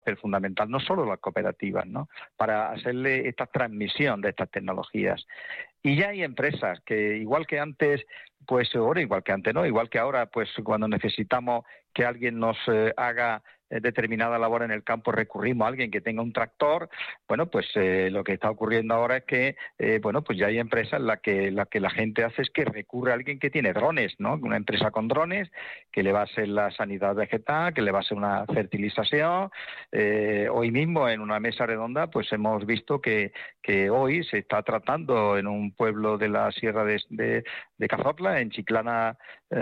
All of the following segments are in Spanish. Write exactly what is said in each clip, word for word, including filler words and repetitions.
pero fundamental no solo las cooperativas, ¿no? Para hacerle esta transmisión de estas tecnologías. Y ya hay empresas que, igual que antes, pues ahora, igual que antes, ¿no? Igual que ahora, pues cuando necesitamos que alguien nos eh, haga determinada labor en el campo, recurrimos a alguien que tenga un tractor. Bueno, pues eh, lo que está ocurriendo ahora es que, eh, bueno, pues ya hay empresas en las que, la que la gente hace es que recurre a alguien que tiene drones, ¿no? Una empresa con drones que le va a hacer la sanidad vegetal, que le va a hacer una fertilización. Eh, hoy mismo en una mesa redonda, pues hemos visto que, que hoy se está tratando en un pueblo de la Sierra de, de, de Cazorla, en Chiclana,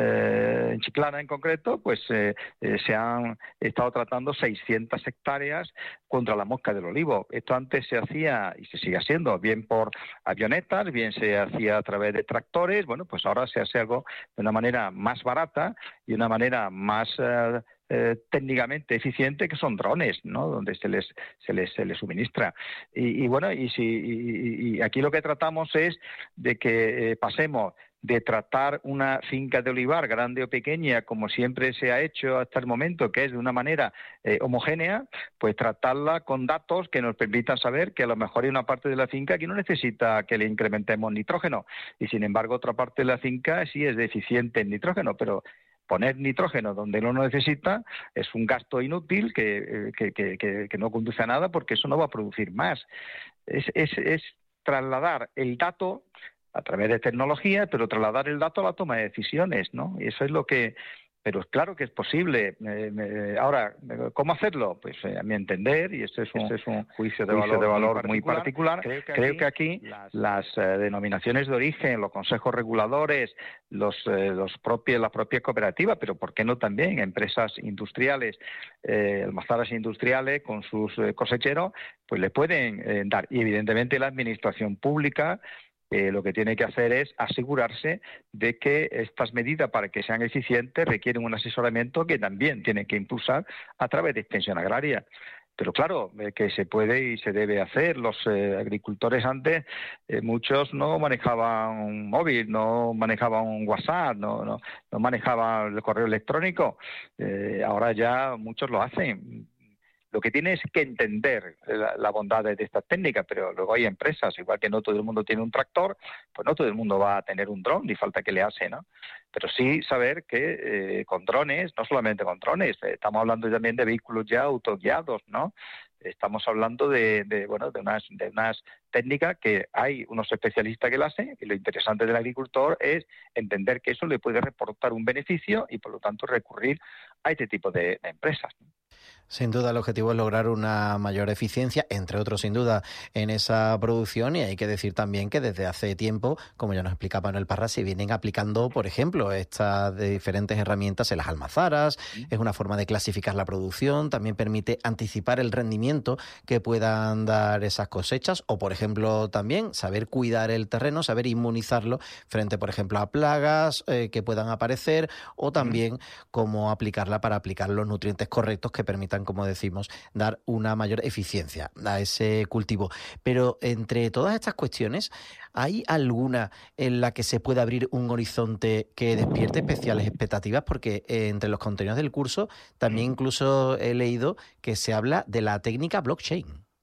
eh, en Chiclana en concreto, pues eh, eh, se han estado tratando seiscientas hectáreas contra la mosca del olivo. Esto antes se hacía, y se sigue haciendo, bien por avionetas, bien se hacía a través de tractores. Bueno, pues ahora se hace algo de una manera más barata y una manera más eh, eh, técnicamente eficiente, que son drones, ¿no? Donde se les se les se les suministra. Y, y bueno, y si y, y aquí lo que tratamos es de que eh, pasemos de tratar una finca de olivar, grande o pequeña, como siempre se ha hecho hasta el momento, que es de una manera eh, homogénea, pues tratarla con datos que nos permitan saber que a lo mejor hay una parte de la finca que no necesita que le incrementemos nitrógeno, y sin embargo otra parte de la finca sí es deficiente en nitrógeno, pero poner nitrógeno donde no lo necesita es un gasto inútil que, que, que, que, que no conduce a nada, porque eso no va a producir más. Es, es, es trasladar el dato a través de tecnología, pero trasladar el dato a la toma de decisiones, ¿no? Y eso es lo que... Pero claro que es posible. Eh, eh, ahora, ¿cómo hacerlo? Pues eh, a mi entender, y este es un, este es un juicio de juicio valor, de valor muy particular, muy particular creo, que creo aquí, que aquí las, las eh, denominaciones de origen, los consejos reguladores, los, eh, los propios, las propias cooperativas, pero ¿por qué no también empresas industriales, eh, almazaras industriales con sus eh, cosecheros, pues le pueden eh, dar? Y evidentemente la administración pública, Eh, lo que tiene que hacer es asegurarse de que estas medidas, para que sean eficientes, requieren un asesoramiento que también tiene que impulsar a través de extensión agraria. Pero claro, eh, que se puede y se debe hacer. Los eh, agricultores antes, eh, muchos no manejaban un móvil, no manejaban un WhatsApp, no, no, no manejaban el correo electrónico. Eh, ahora ya muchos lo hacen. Lo que tiene es que entender la, la bondad de estas técnicas, pero luego hay empresas, igual que no todo el mundo tiene un tractor, pues no todo el mundo va a tener un dron, ni falta que le hace, ¿no? Pero sí saber que eh, con drones, no solamente con drones, eh, estamos hablando también de vehículos ya autoguiados, ¿no? Estamos hablando de, de bueno de unas de unas técnicas que hay unos especialistas que lo hacen, y lo interesante del agricultor es entender que eso le puede reportar un beneficio y por lo tanto recurrir a este tipo de, de empresas, ¿no? Sin duda el objetivo es lograr una mayor eficiencia, entre otros sin duda, en esa producción, y hay que decir también que desde hace tiempo, como ya nos explicaba Manuel Parra, se vienen aplicando, por ejemplo, estas diferentes herramientas en las almazaras. Es una forma de clasificar la producción, también permite anticipar el rendimiento que puedan dar esas cosechas, o por ejemplo también saber cuidar el terreno, saber inmunizarlo frente, por ejemplo, a plagas eh, que puedan aparecer, o también mm. cómo aplicarla para aplicar los nutrientes correctos que permitan, como decimos, dar una mayor eficiencia a ese cultivo. Pero entre todas estas cuestiones, ¿hay alguna en la que se pueda abrir un horizonte que despierte especiales expectativas? Porque eh, entre los contenidos del curso también incluso he leído que se habla de la técnica blockchain.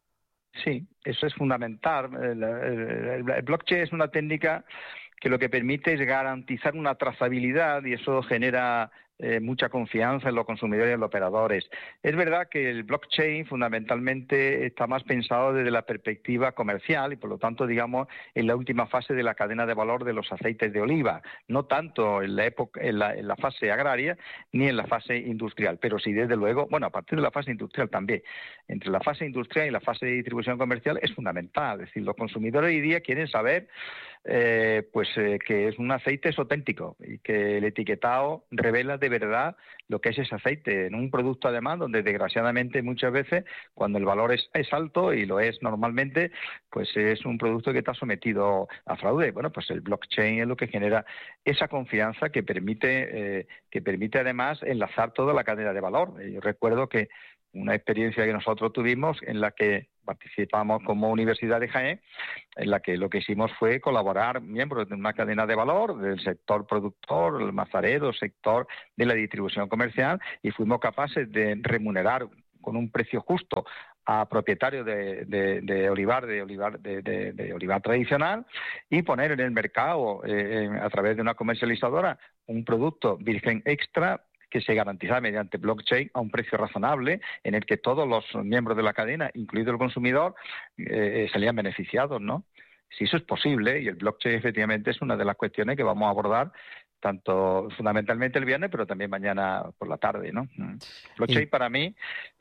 Sí, eso es fundamental. El, el, el blockchain es una técnica que lo que permite es garantizar una trazabilidad, y eso genera Eh, mucha confianza en los consumidores y en los operadores. Es verdad que el blockchain fundamentalmente está más pensado desde la perspectiva comercial y por lo tanto, digamos, en la última fase de la cadena de valor de los aceites de oliva, no tanto en la época, en la, en la fase agraria ni en la fase industrial, pero sí desde luego, bueno, a partir de la fase industrial también. Entre la fase industrial y la fase de distribución comercial es fundamental, es decir, los consumidores hoy día quieren saber eh, pues eh, que es un aceite es auténtico y que el etiquetado revela de verdad lo que es ese aceite, en un producto además donde desgraciadamente muchas veces cuando el valor es, es alto, y lo es normalmente, pues es un producto que está sometido a fraude. Bueno, pues el blockchain es lo que genera esa confianza que permite eh, que permite además enlazar toda la cadena de valor. Yo recuerdo que una experiencia que nosotros tuvimos en la que participamos como Universidad de Jaén, en la que lo que hicimos fue colaborar miembros de una cadena de valor del sector productor, el mazarero, sector de la distribución comercial, y fuimos capaces de remunerar con un precio justo a propietarios de, de, de olivar, de olivar, de, de, de olivar tradicional, y poner en el mercado, eh, a través de una comercializadora, un producto virgen extra que se garantiza mediante blockchain a un precio razonable, en el que todos los miembros de la cadena, incluido el consumidor, eh, salían beneficiados, ¿no? Si eso es posible, y el blockchain efectivamente es una de las cuestiones que vamos a abordar tanto fundamentalmente el viernes, pero también mañana por la tarde, ¿no? Blockchain y... para mí,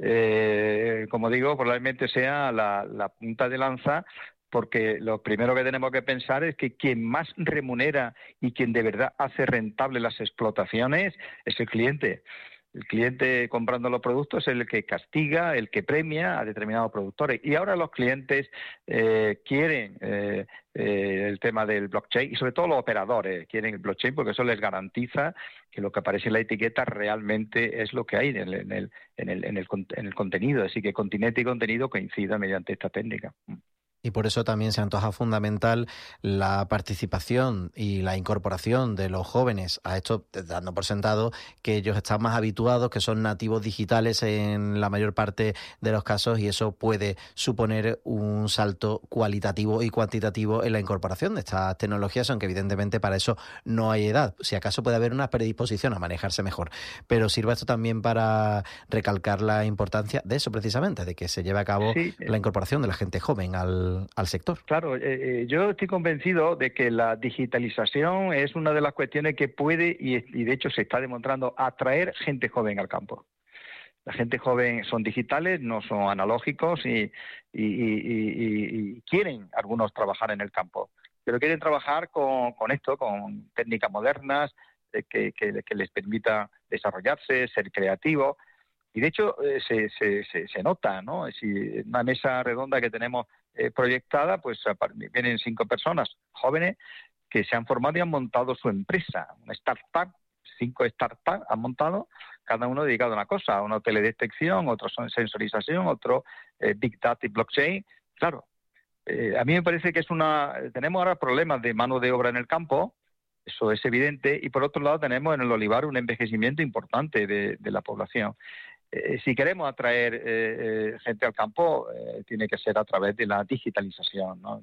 eh, como digo, probablemente sea la, la punta de lanza, porque lo primero que tenemos que pensar es que quien más remunera y quien de verdad hace rentable las explotaciones es el cliente. El cliente comprando los productos es el que castiga, el que premia a determinados productores. Y ahora los clientes eh, quieren eh, eh, el tema del blockchain, y sobre todo los operadores quieren el blockchain, porque eso les garantiza que lo que aparece en la etiqueta realmente es lo que hay en el, en el, en el, en el, en el contenido. Así que continente y contenido coincidan mediante esta técnica. Y por eso también se antoja fundamental la participación y la incorporación de los jóvenes a esto, dando por sentado que ellos están más habituados, que son nativos digitales en la mayor parte de los casos, y eso puede suponer un salto cualitativo y cuantitativo en la incorporación de estas tecnologías, aunque evidentemente para eso no hay edad. Si acaso puede haber una predisposición a manejarse mejor. Pero sirva esto también para recalcar la importancia de eso precisamente, de que se lleve a cabo sí, la incorporación de la gente joven al al sector. Claro, eh, yo estoy convencido de que la digitalización es una de las cuestiones que puede, y, y de hecho se está demostrando, atraer gente joven al campo. La gente joven son digitales, no son analógicos, y, y, y, y, y quieren algunos trabajar en el campo, pero quieren trabajar con, con esto, con técnicas modernas eh, que, que, que les permita desarrollarse, ser creativos. Y de hecho eh, se, se, se, se nota, ¿no? Si en una mesa redonda que tenemos eh, proyectada, pues vienen cinco personas jóvenes que se han formado y han montado su empresa, una startup, cinco startups han montado, cada uno dedicado a una cosa, uno teledetección, otro son sensorización, otro eh, Big Data y blockchain. Claro, eh, a mí me parece que es una... Tenemos ahora problemas de mano de obra en el campo, eso es evidente, y por otro lado tenemos en el olivar un envejecimiento importante de, de la población. Eh, si queremos atraer eh, eh, gente al campo, eh, tiene que ser a través de la digitalización, ¿no?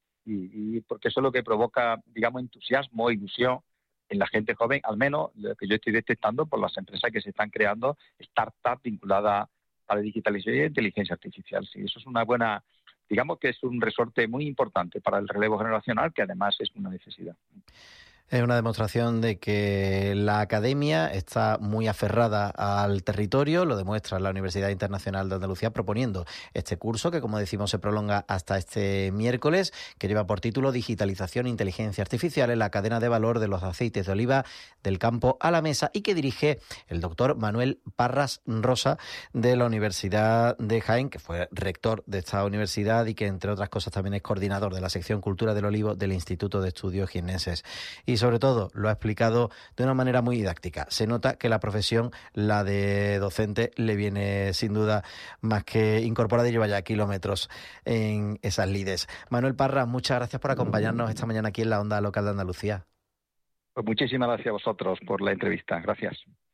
Y, y porque eso es lo que provoca, digamos, entusiasmo, ilusión en la gente joven, al menos lo que yo estoy detectando por las empresas que se están creando, startups vinculadas a la digitalización y la inteligencia artificial. Sí, eso es una buena, digamos que es un resorte muy importante para el relevo generacional, que además es una necesidad. Es una demostración de que la academia está muy aferrada al territorio, lo demuestra la Universidad Internacional de Andalucía proponiendo este curso que, como decimos, se prolonga hasta este miércoles, que lleva por título Digitalización e Inteligencia Artificial en la cadena de valor de los aceites de oliva del campo a la mesa, y que dirige el doctor Manuel Parras Rosa de la Universidad de Jaén, que fue rector de esta universidad y que, entre otras cosas, también es coordinador de la sección Cultura del Olivo del Instituto de Estudios Jiennenses. Y sobre todo lo ha explicado de una manera muy didáctica. Se nota que la profesión, la de docente, le viene sin duda más que incorporada y lleva ya kilómetros en esas lides. Manuel Parras, muchas gracias por acompañarnos esta mañana aquí en la Onda Local de Andalucía. Pues muchísimas gracias a vosotros por la entrevista. Gracias.